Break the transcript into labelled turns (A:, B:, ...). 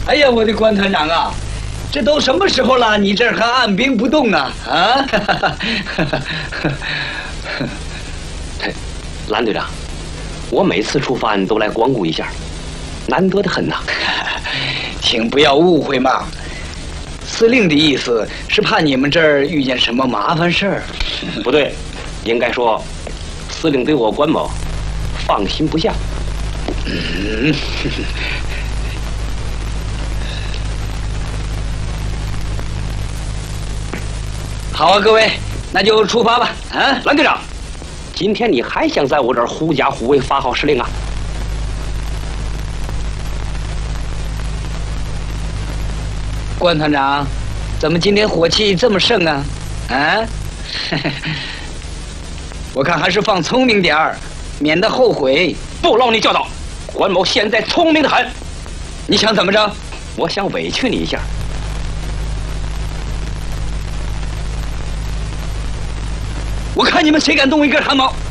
A: 哎呀，我的关团长啊，这都什么时候了，你这儿还按兵不动啊？啊！
B: 蓝队长，我每次出发都来光顾一下，难得的很呐。
A: 请不要误会嘛，司令的意思是怕你们这儿遇见什么麻烦事儿。
B: 不对，应该说，司令对我关某放心不下。
A: 好啊，各位，那就出发吧。啊，
B: 蓝队长，今天你还想在我这儿狐假虎威发号施令啊？
A: 关团长，怎么今天火气这么盛啊？啊？我看还是放聪明点儿，免得后悔。
B: 不劳你教导，关某现在聪明得很。
A: 你想怎么着？
B: 我想委屈你一下。
A: 我看你们谁敢动一根汗毛！